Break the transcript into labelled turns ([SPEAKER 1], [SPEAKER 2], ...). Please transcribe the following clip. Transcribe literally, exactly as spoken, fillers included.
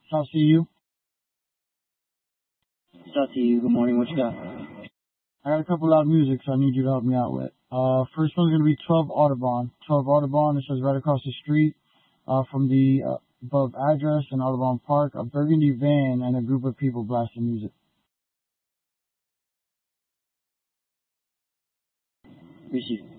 [SPEAKER 1] South C U.
[SPEAKER 2] South C U, good morning. What you got?
[SPEAKER 1] I got a couple loud music, so I need you to help me out with. Uh, first one's gonna be twelve Audubon. twelve Audubon. It says right across the street, uh, from the uh, above address in Audubon Park, a burgundy van and a group of people blasting music.
[SPEAKER 2] Receive.